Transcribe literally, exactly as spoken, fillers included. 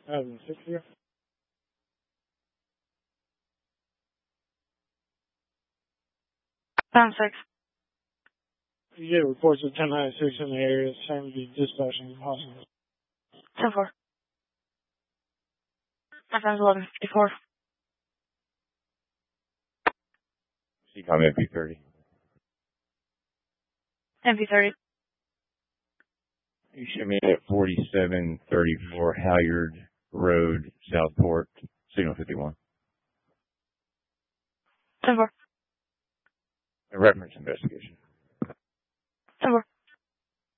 Having six here. Pound six. You get reports of ten ninety-six in the area. Same to be dispatching possible. ten four. My time's eleven fifty-four. C COM M P thirty. M P thirty. You should meet at forty-seven thirty-four Halyard Road, Southport, signal fifty-one. ten four. A reference investigation. ten four.